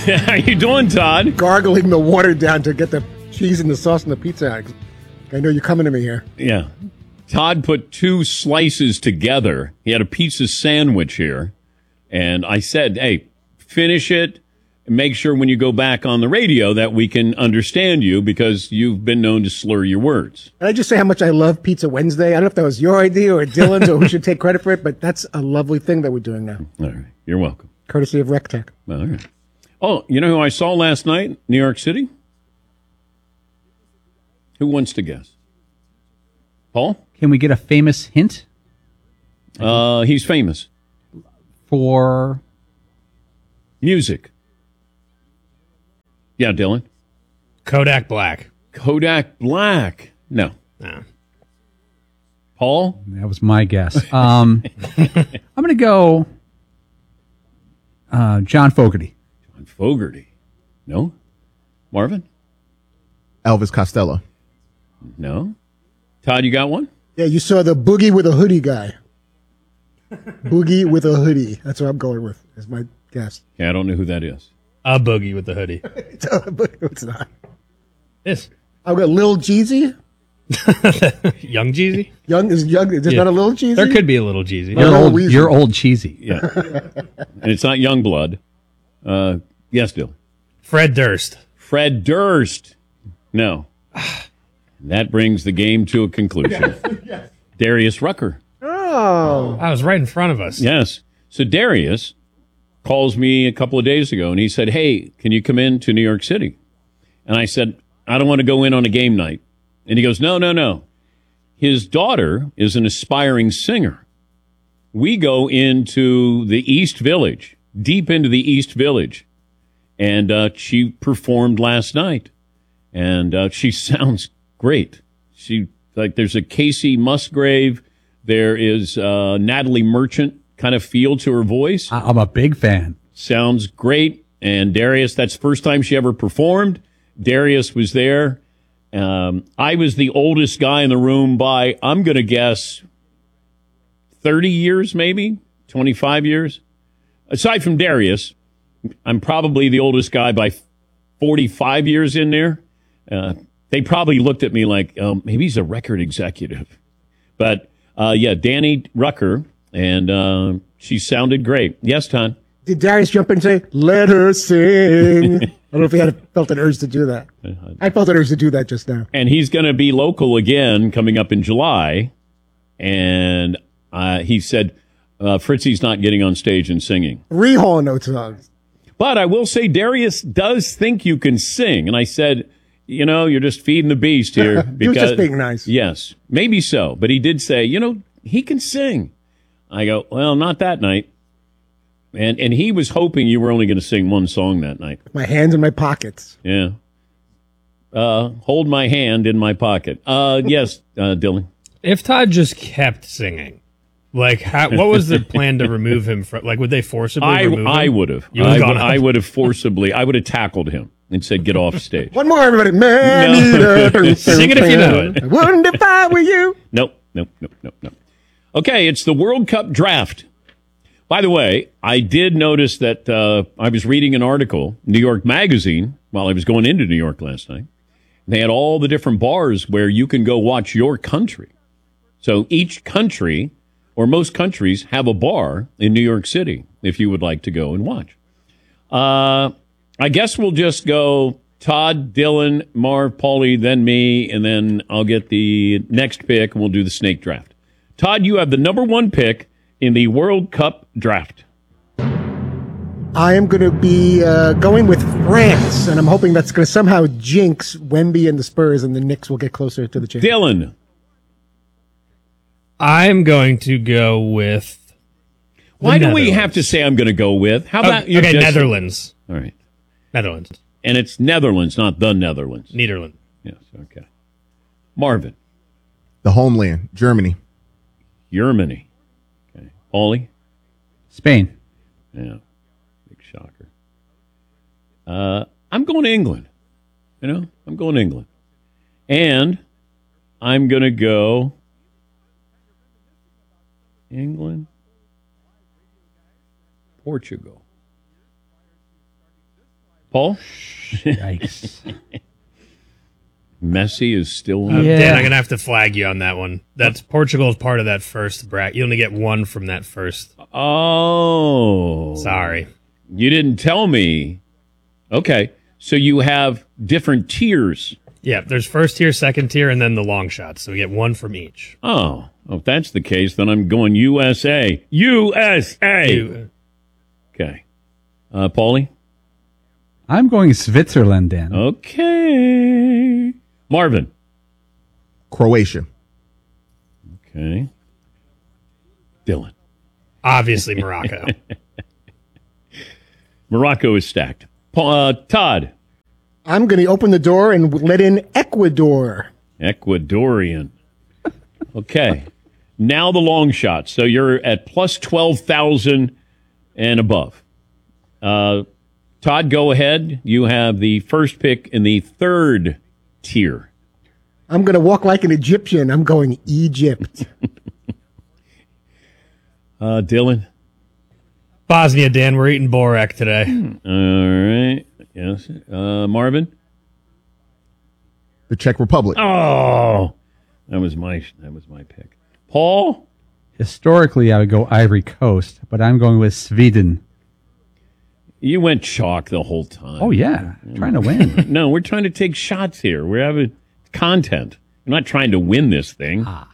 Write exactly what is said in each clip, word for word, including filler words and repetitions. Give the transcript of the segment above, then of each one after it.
How you doing, Todd? Gargling the water down to get the cheese and the sauce and the pizza out. I know you're coming to me here. Yeah. Todd put two slices together. He had a pizza sandwich here. And I said, hey, finish it. And make sure when you go back on the radio that we can understand you because you've been known to slur your words. Can I just say how much I love Pizza Wednesday? I don't know if that was your idea or Dylan's or who should take credit for it, but that's a lovely thing that we're doing now. All right. You're welcome. Courtesy of RecTech. All right. Oh, you know who I saw last night? New York City? Who wants to guess? Paul? Can we get a famous hint? Uh, he's famous. For music. Yeah, Dylan? Kodak Black. Kodak Black. No. No. Paul? That was my guess. Um, I'm going to go uh, John Fogerty. John Fogerty. No? Marvin? Elvis Costello. No. Todd, you got one? Yeah, you saw the Boogie with a hoodie guy. Boogie with a hoodie. That's what I'm going with. Is my guess. Yeah, I don't know who that is. A boogie with the hoodie. It's not. Yes. I've got Lil Jeezy. Young Jeezy? Young is young. Is there Yeah. not a Little Jeezy? There could be a little Jeezy. You're Like old, Weezy. you're old cheesy. Yeah. And it's not Youngblood. Uh, yes, Dylan. Fred Durst. Fred Durst. No. That brings the game to a conclusion. Yes. Darius Rucker. Oh. I was right in front of us. Yes. So Darius calls me a couple of days ago and he said, hey, can you come in to New York City? And I said, I don't want to go in on a game night. And he goes, no, no, no. His daughter is an aspiring singer. We go into the East Village, deep into the East Village. And uh, she performed last night. And uh, she sounds great. She like there's a Casey Musgrave. There is uh, Natalie Merchant kind of feel to her voice. I- I'm a big fan. Sounds great. And Darius, that's the first time she ever performed. Darius was there. Um, I was the oldest guy in the room by, I'm going to guess, thirty years maybe, twenty-five years. Aside from Darius, I'm probably the oldest guy by forty-five years in there. Uh, they probably looked at me like, um, maybe he's a record executive. But, uh, yeah, Danny Rucker, and uh, she sounded great. Yes, Ton? Did Darius jump in and say, let her sing? I don't know if he had felt an urge to do that. I felt an urge to do that just now. And he's going to be local again coming up in July. And uh, he said, uh, Fritzy's not getting on stage and singing. Three Hall Note songs. But I will say Darius does think you can sing. And I said, you know, you're just feeding the beast here. He was just being nice. Yes, maybe so. But he did say, you know, he can sing. I go, well, not that night. And and he was hoping you were only going to sing one song that night. My hands in my pockets. Yeah. Uh, hold my hand in my pocket. Uh, yes, uh, Dylan. If Todd just kept singing, like, how, what was the plan to remove him from? Like, would they forcibly I, remove him? I would have. You would I have would, gone up. I would have forcibly, I would have tackled him and said, get off stage. One more, everybody. Man, No. Sing it if you know it. I wouldn't if I were you. Nope, nope, nope, nope, nope. Okay, it's the World Cup draft. By the way, I did notice that uh, I was reading an article, New York Magazine, while I was going into New York last night. They had all the different bars where you can go watch your country. So each country, or most countries, have a bar in New York City if you would like to go and watch. Uh, I guess we'll just go Todd, Dylan, Marv, Paulie, then me, and then I'll get the next pick, and we'll do the snake draft. Todd, you have the number one pick in the World Cup draft. I am going to be uh, going with France, and I'm hoping that's going to somehow jinx Wemby and the Spurs, and the Knicks will get closer to the championship. Dylan. I'm going to go with. Why do we have to say I'm going to go with? How about Oh, you okay, just- Netherlands. All right. Netherlands. And it's Netherlands, not the Netherlands. Nederland. Yes, okay. Marvin. The homeland, Germany. Germany. Okay. Paulie? Spain. Yeah. Big shocker. Uh, I'm going to England. You know, I'm going to England. And I'm going to go England, Portugal. Paul? Yikes. Messi is still Uh, on. Yeah. Dan, I'm gonna have to flag you on that one. That's Portugal is part of that first bracket. You only get one from that first. Oh. Sorry. You didn't tell me. Okay. So you have different tiers. Yeah, there's first tier, second tier, and then the long shots. So we get one from each. Oh. If that's the case, then I'm going U S A. U S A. You- Okay. Uh, Paulie? I'm going Switzerland, Dan. Okay. Marvin? Croatia. Okay. Dylan? obviously Morocco. Morocco is stacked. Pa- Uh, Todd? I'm going to open the door and let in Ecuador. Ecuadorian. Okay. Now the long shot. So you're at plus twelve thousand and above. Uh, Todd, go ahead. You have the first pick in the third tier. I'm going to walk like an Egyptian. I'm going Egypt. Uh, Dylan? Bosnia, Dan. We're eating Borak today. All right. Yes. Uh, Marvin? The Czech Republic. Oh, that was my that was my pick. Paul? Historically, I would go Ivory Coast, but I'm going with Sweden. You went chalk the whole time. Oh, yeah. Trying to win. No, we're trying to take shots here. We're having content. I'm not trying to win this thing. Ah.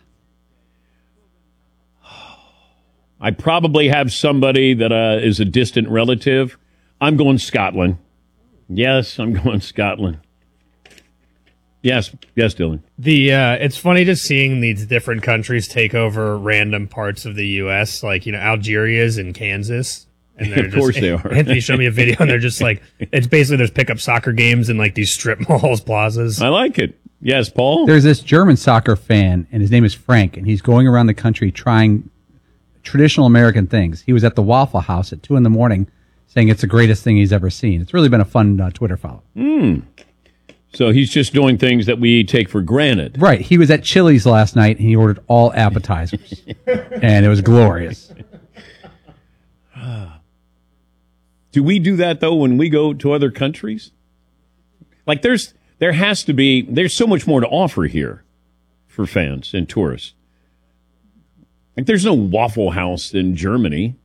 I probably have somebody that uh, is a distant relative. I'm going Scotland. Yes, I'm going Scotland. Yes, yes, Dylan. The uh, it's funny just seeing these different countries take over random parts of the U S. Like, you know, Algeria's in Kansas. And they're Of course just, they are. Anthony showed me a video, and they're just like, it's basically there's pickup soccer games in like these strip malls, plazas. I like it. Yes, Paul? There's this German soccer fan, and his name is Frank, and he's going around the country trying traditional American things. He was at the Waffle House at two in the morning saying it's the greatest thing he's ever seen. It's really been a fun uh, Twitter follow. So he's just doing things that we take for granted. Right. He was at Chili's last night, and he ordered all appetizers, and it was glorious. Do we do that, though, when we go to other countries? Like, there's there has to be, there's so much more to offer here for fans and tourists. Like, there's no Waffle House in Germany.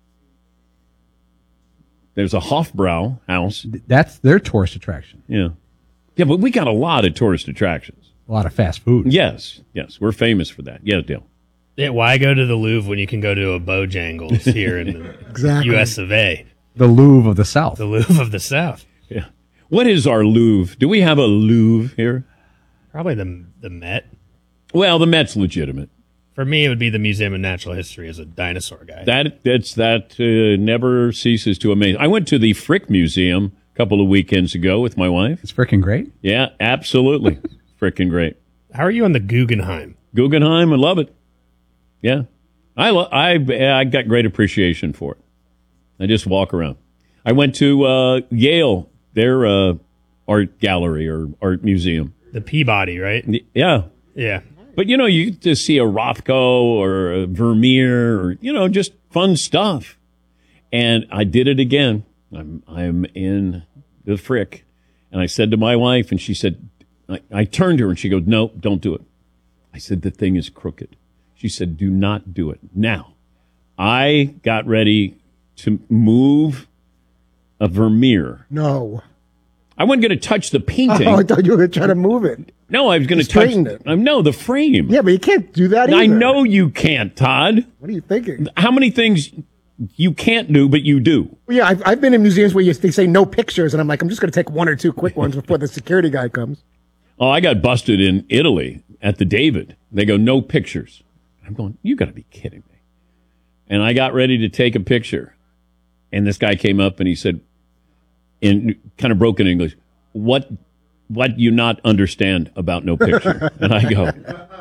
There's a Hofbrau house. That's their tourist attraction. Yeah. Yeah, but we got a lot of tourist attractions. A lot of fast food. Yes, yes, we're famous for that. Yeah, Dale. Yeah, why go to the Louvre when you can go to a Bojangles here in the Exactly. U S of A, The Louvre of the South. the Louvre of the South? Yeah. What is our Louvre? Do we have a Louvre here? Probably the the Met. Well, the Met's legitimate. For me, it would be the Museum of Natural History as a dinosaur guy. That that's that uh, never ceases to amaze. I went to the Frick Museum a couple of weekends ago with my wife. It's freaking great. Yeah, absolutely, frickin' great. How are you on the Guggenheim? Guggenheim, I love it. Yeah, I lo- I I got great appreciation for it. I just walk around. I went to uh, Yale, their uh, art gallery or art museum. The Peabody, right? Y- Yeah, Yeah. but you know, you get to see a Rothko or a Vermeer or you know, just fun stuff. And I did it again. I'm I'm in the Frick, and I said to my wife, and she said, I, I turned to her and she goes, "No, don't do it." I said, "The thing is crooked." She said, "Do not do it." Now, I got ready to move a Vermeer. No. I wasn't going to touch the painting. Oh, I thought you were going to try to move it. No, I was going to You touch. straightened it. Um, no, the frame. Yeah, but you can't do that either. I know you can't, Todd. What are you thinking? How many things you can't do, but you do? Well, yeah, I've, I've been in museums where you, they say no pictures, and I'm like, I'm just going to take one or two quick ones before the security guy comes. Oh, I got busted in Italy at the David. They go, no pictures. I'm going, you got to be kidding me. And I got ready to take a picture. And this guy came up and he said, in kind of broken English, what what you not understand about no picture? And I go,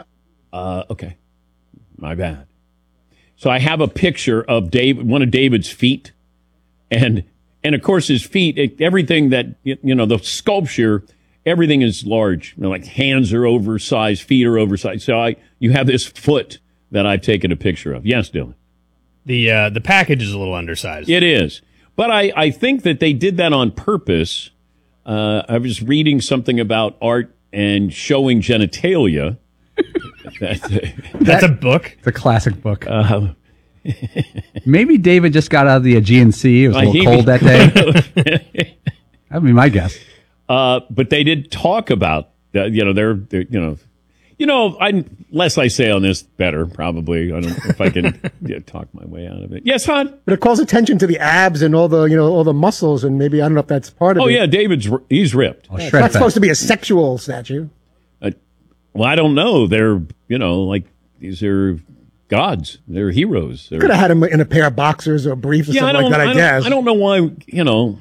uh, okay, my bad. So I have a picture of Dave, one of David's feet. And, and of course, his feet, everything that, you know, the sculpture, everything is large. You know, like hands are oversized, feet are oversized. So I, you have this foot that I've taken a picture of. Yes, Dylan. The uh, the package is a little undersized. It is. But I, I think that they did that on purpose. Uh, I was reading something about art and showing genitalia. that, That's a book. It's a classic book. uh, Maybe David just got out of the Aegean Sea. It was a Uh, little he- cold that day. That'd be my guess. uh, but they did talk about, uh, you know, they're, they're, you know, you know, I less I say on this, better probably. I don't know if I can yeah, talk my way out of it. Yes, hon. But it calls attention to the abs and all the, you know, all the muscles, and maybe I don't know if that's part of Oh it. yeah, David's r- he's ripped. I'll It's shred not that. supposed to be a sexual statue. Uh, well, I don't know. They're, you know, like these are gods. They're heroes. They're, Could have had him in a pair of boxers or briefs or yeah, I something don't, like that, I, I, guess. don't, I don't know why. You know,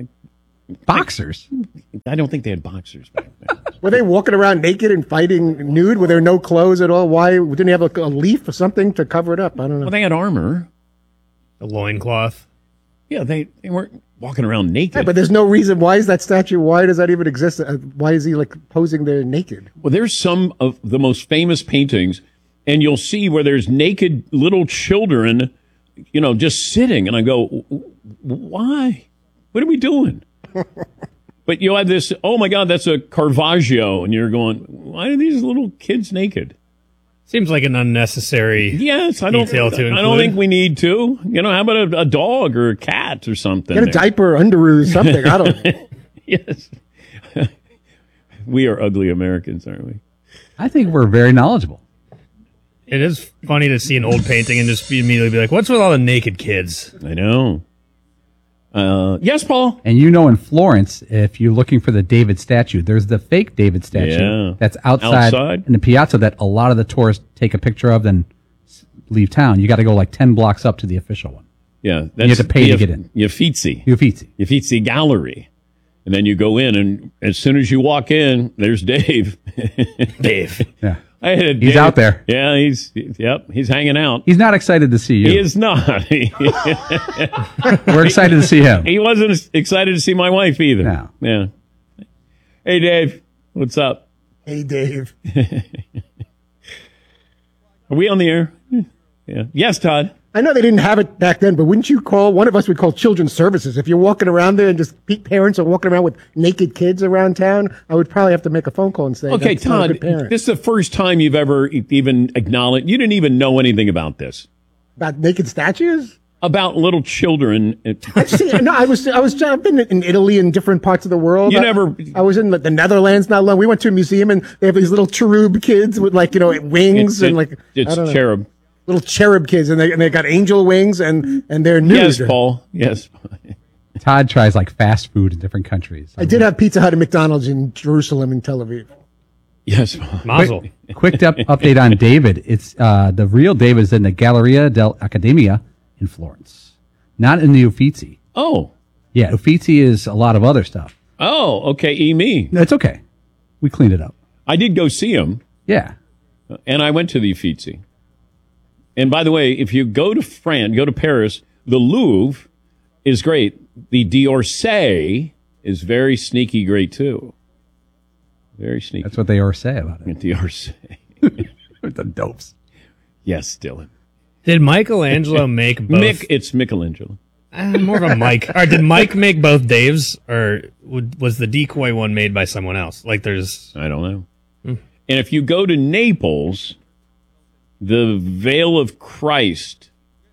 Boxers. I don't think they had boxers back then. Were they walking around naked and fighting nude? Were there no clothes at all? Why didn't they have like a leaf or something to cover it up? I don't know. Well, they had armor. A loincloth. Yeah, they, they weren't walking around naked. Yeah, but there's no reason. Why is that statue? Why does that even exist? Uh, Why is he like posing there naked? Well, there's some of the most famous paintings, and you'll see where there's naked little children, you know, just sitting. And I go, "W- w- why? What are we doing? But you'll have this, oh my God, that's a Caravaggio. And you're going, why are these little kids naked? Seems like an unnecessary. Yes, I don't, Detail to I don't include. think we need to. You know, how about a, a dog or a cat or something? Get a there? diaper, underoos, something. I don't. Yes. We are ugly Americans, aren't we? I think we're very knowledgeable. It is funny to see an old painting and just be immediately be like, "What's with all the naked kids?" I know. Uh, yes, Paul. And you know, in Florence, if you're looking for the David statue, there's the fake David statue Yeah. that's outside, Outside? in the piazza that a lot of the tourists take a picture of, then s- leave town. You got to go like ten blocks up to the official one. Yeah, that's have to pay to the get in. Uffizi. Uffizi. Uffizi Gallery. And then you go in, and as soon as you walk in, there's Dave. Dave. Yeah. I had a He's Dave- out there. Yeah, he's yep, he's hanging out. He's not excited to see you. He is not. he We're excited to see him. wasn't as excited to see my wife either. No. Yeah. Hey, Dave, what's up? Hey, Dave. Are we on the air? Yeah. Yes, Todd. I know they didn't have it back then, but wouldn't you call, one of us would call children's services. If you're walking around there and just pe- parents are walking around with naked kids around town, I would probably have to make a phone call and say, Okay, that's not a Todd, good parent. this is the first time you've ever e- even acknowledged, you didn't even know anything about this, About naked statues? about little children. I've seen, no, I was, I was, I've been in Italy and different parts of the world. You I, never- I was in the, the Netherlands not long. We went to a museum and they have these little cherub kids with like, you know, wings It's, and like, it's I don't know, cherub. little cherub kids and they, and they got angel wings and, and they're nude. Yes, Paul. Yes. Todd tries like fast food in different countries. I did have Pizza Hut and McDonald's in Jerusalem and Tel Aviv. Yes, Paul. Mazel. Quick up, update on David. It's uh, the real David is in the Galleria dell'Accademia in Florence, not in the Uffizi. Oh. Yeah, Uffizi is a lot of other stuff. Oh, okay. E me. No, it's okay. We cleaned it up. I did go see him, Yeah. and I went to the Uffizi. And by the way, if you go to France, go to Paris, the Louvre is great. The d'Orsay is very sneaky great, too. Very sneaky. That's what they always say about it. D'Orsay. The dopes. Yes, Dylan. Did Michelangelo make both? Mick, it's Michelangelo. Uh, more of a Mike. All right, did Mike make both Daves, or would, was the decoy one made by someone else? Like, there's I don't know. And if you go to Naples, the Veil of Christ,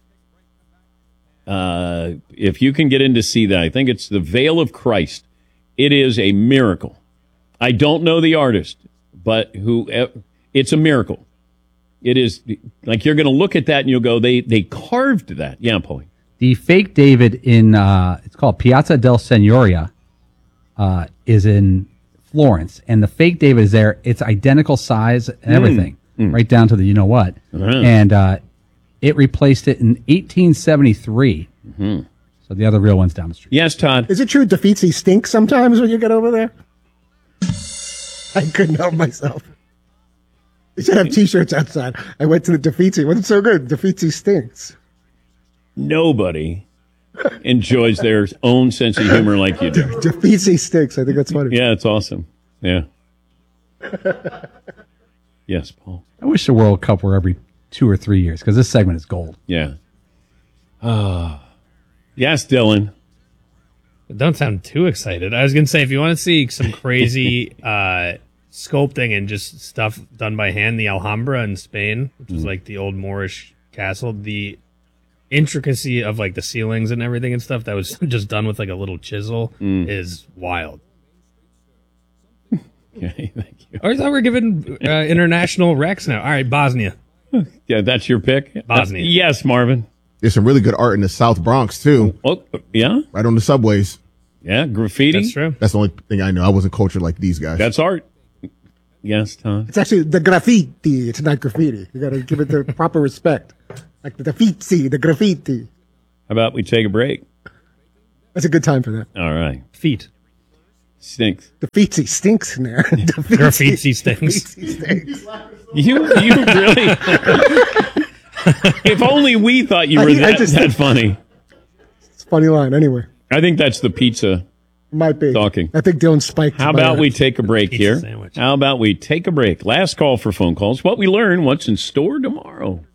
uh, if you can get in to see that, I think it's the Veil of Christ. It is a miracle. I don't know the artist, but who it's a miracle. It is like you're going to look at that and you'll go, they they carved that. Yeah, Paulie. The fake David in, uh, it's called Piazza del Signoria, uh, is in Florence. And the fake David is there. It's identical size and everything, right down to the you know what. Uh-huh. And uh, it replaced it in eighteen seventy-three. So the other real one's down the street. Yes, Todd. Is it true Defeatsy stinks sometimes when you get over there? I couldn't help myself. They should have T-shirts outside. I went to the Defeatsy. It wasn't so good. Defeatsy stinks. Nobody enjoys their own sense of humor like you do. Defeatsy stinks. I think that's funny. Yeah, it's awesome. Yeah. Yes, Paul. I wish the World Cup were every two or three years because this segment is gold. Yeah. Ah. Yes, Dylan. Don't sound too excited. I was going to say, if you want to see some crazy uh, sculpting and just stuff done by hand, the Alhambra in Spain, which is like the old Moorish castle, the intricacy of like the ceilings and everything and stuff that was just done with like a little chisel Mm. is wild. Okay, thank you. I thought we were giving uh, international Rex now. All right, Bosnia. Yeah, that's your pick? Bosnia. Uh, yes, Marvin. There's some really good art in the South Bronx, too. Oh, yeah? Right on the subways. Yeah, graffiti. That's true. That's the only thing I know. I wasn't cultured like these guys. That's art. Yes, Tom. It's actually the graffiti. It's not graffiti. You got to give it the proper respect. Like the graffiti, the graffiti. How about we take a break? That's a good time for that. All right. Feet. Stinks. The feetsy stinks in there. Graffiti stinks. Graffiti stinks. You, you really... If only we thought you were I- I that, just- that funny. It's a funny line. Anyway, I think that's the pizza might be. talking. I think Dylan spiked. How my about we eyes. take a break Pizza here? sandwich. How about we take a break? Last call for phone calls. What we learn, what's in store tomorrow.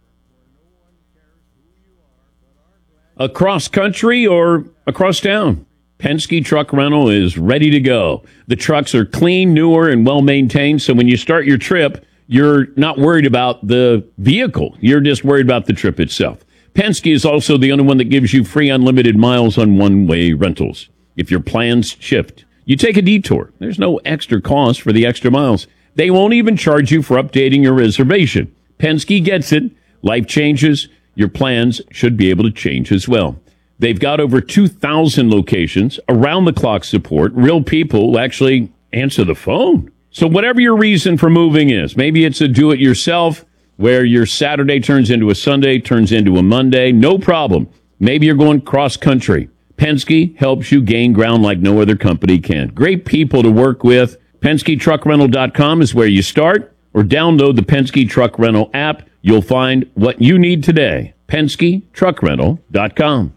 Across country or across town? Penske Truck Rental is ready to go. The trucks are clean, newer, and well-maintained, so when you start your trip, you're not worried about the vehicle. You're just worried about the trip itself. Penske is also the only one that gives you free unlimited miles on one-way rentals. If your plans shift, you take a detour. There's no extra cost for the extra miles. They won't even charge you for updating your reservation. Penske gets it. Life changes. Your plans should be able to change as well. They've got over two thousand locations, around-the-clock support, real people who actually answer the phone. So whatever your reason for moving is, maybe it's a do-it-yourself where your Saturday turns into a Sunday, turns into a Monday, no problem. Maybe you're going cross-country. Penske helps you gain ground like no other company can. Great people to work with. Penske Truck Rental dot com is where you start, or download the Penske Truck Rental app. You'll find what you need today. Penske Truck Rental dot com.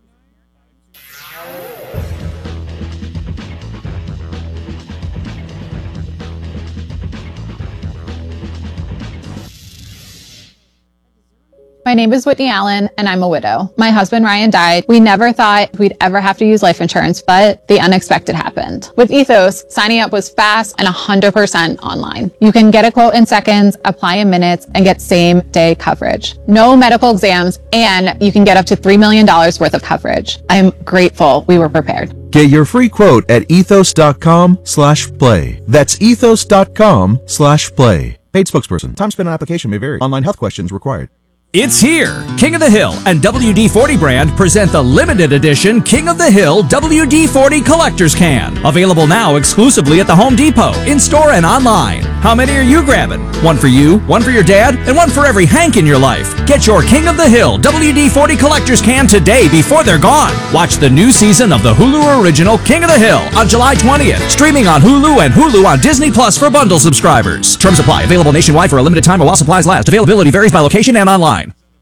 My name is Whitney Allen, and I'm a widow. My husband, Ryan, died. We never thought we'd ever have to use life insurance, but the unexpected happened. With Ethos, signing up was fast and one hundred percent online. You can get a quote in seconds, apply in minutes, and get same-day coverage. No medical exams, and you can get up to three million dollars worth of coverage. I'm grateful we were prepared. Get your free quote at ethos.com slash play. That's ethos.com slash play. Paid spokesperson. Time spent on application may vary. Online health questions required. It's here! King of the Hill and W D forty brand present the limited edition King of the Hill W D forty Collector's Can. Available now exclusively at the Home Depot, in-store and online. How many are you grabbing? One for you, one for your dad, and one for every Hank in your life. Get your King of the Hill W D forty Collector's Can today before they're gone. Watch the new season of the Hulu original King of the Hill on July twentieth. Streaming on Hulu and Hulu on Disney Plus for bundle subscribers. Terms apply. Available nationwide for a limited time while supplies last. Availability varies by location and online.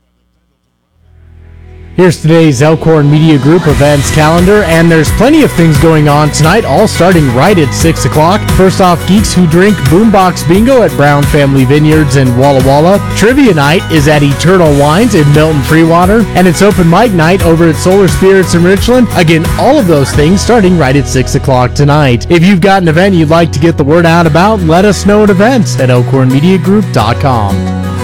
Here's today's Elkhorn Media Group events calendar, and there's plenty of things going on tonight, all starting right at six o'clock. First off, Geeks Who Drink Boombox Bingo at Brown Family Vineyards in Walla Walla. Trivia Night is at Eternal Wines in Milton Freewater, and it's Open Mic Night over at Solar Spirits in Richland. Again, all of those things starting right at six o'clock tonight. If you've got an event you'd like to get the word out about, let us know at events at elkhorn media group dot com.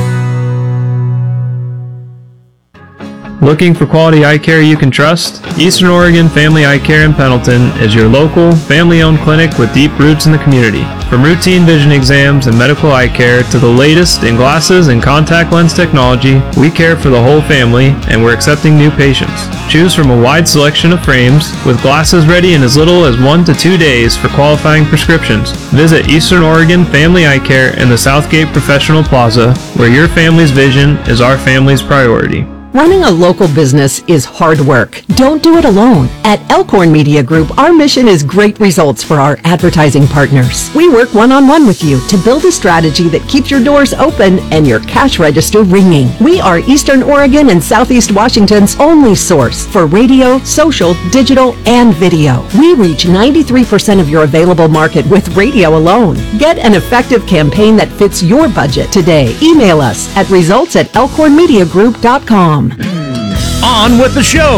Looking for quality eye care you can trust? Eastern Oregon Family Eye Care in Pendleton is your local, family-owned clinic with deep roots in the community. From routine vision exams and medical eye care to the latest in glasses and contact lens technology, we care for the whole family and we're accepting new patients. Choose from a wide selection of frames with glasses ready in as little as one to two days for qualifying prescriptions. Visit Eastern Oregon Family Eye Care in the Southgate Professional Plaza, where your family's vision is our family's priority. Running a local business is hard work. Don't do it alone. At Elkhorn Media Group, our mission is great results for our advertising partners. We work one-on-one with you to build a strategy that keeps your doors open and your cash register ringing. We are Eastern Oregon and Southeast Washington's only source for radio, social, digital, and video. We reach ninety-three percent of your available market with radio alone. Get an effective campaign that fits your budget today. Email us at results at elkhorn media group dot com. On with the show.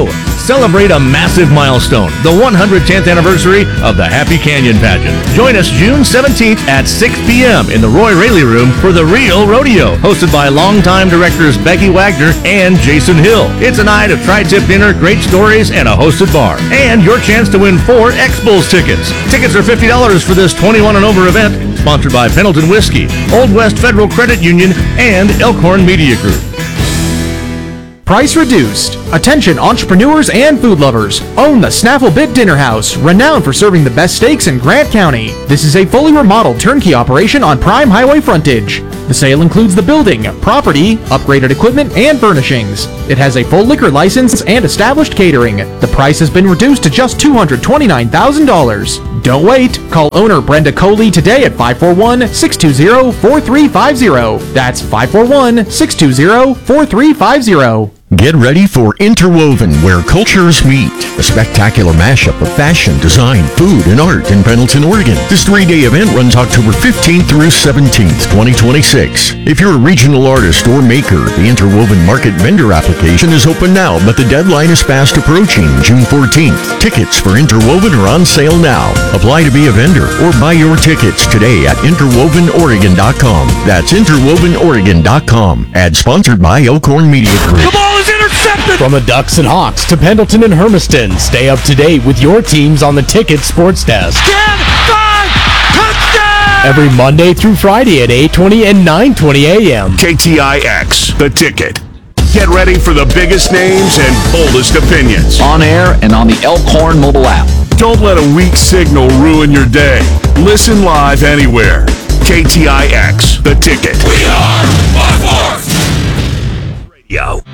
celebrate a massive milestone, the one hundred tenth anniversary of the Happy Canyon Pageant. Join us June seventeenth at six p.m. in the Roy Raley Room for The Real Rodeo, hosted by longtime directors Becky Wagner and Jason Hill. It's a night of tri-tip dinner, great stories, and a hosted bar. And your chance to win four X-Bulls tickets. Tickets are fifty dollars for this twenty-one and over event, sponsored by Pendleton Whiskey, Old West Federal Credit Union, and Elkhorn Media Group. Price reduced. Attention entrepreneurs and food lovers. Own the Snaffle Bit Dinner House, renowned for serving the best steaks in Grant County. This is a fully remodeled turnkey operation on prime highway frontage. The sale includes the building, property, upgraded equipment, and furnishings. It has a full liquor license and established catering. The price has been reduced to just two hundred twenty-nine thousand dollars. Don't wait. Call owner Brenda Coley today at five four one, six two zero, four three five zero. That's five four one, six two zero, four three five zero. Get ready for Interwoven, where cultures meet. A spectacular mashup of fashion, design, food, and art in Pendleton, Oregon. This three-day event runs October fifteenth through seventeenth, twenty twenty-six. If you're a regional artist or maker, the Interwoven Market Vendor application is open now, but the deadline is fast approaching, June fourteenth. Tickets for Interwoven are on sale now. Apply to be a vendor or buy your tickets today at interwoven oregon dot com. That's interwoven oregon dot com. Ad sponsored by Elkhorn Media Group. The ball is intercepted! From the Ducks and Hawks to Pendleton and Hermiston, stay up to date with your teams on the Ticket Sports Desk. ten, five, touchdown! Every Monday through Friday at eight twenty and nine twenty a.m. K T I X, The Ticket. Get ready for the biggest names and boldest opinions. On air and on the Elkhorn mobile app. Don't let a weak signal ruin your day. Listen live anywhere. K T I X, The Ticket. We are Fox Sports Radio.